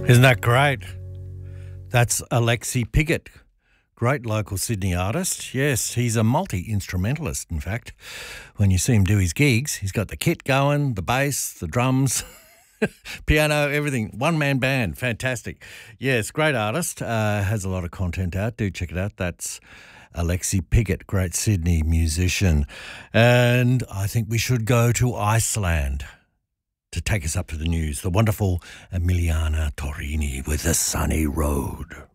Isn't that great? That's Alexi Piggott, great local Sydney artist. Yes, he's a multi-instrumentalist, in fact. When you see him do his gigs, he's got the kit going, the bass, the drums, piano, everything. One-man band, fantastic. Yes, great artist, has a lot of content out. Do check it out. That's Alexi Piggott, great Sydney musician. And I think we should go to Iceland to take us up to the news. The wonderful Emiliana Torini with The Sunny Road.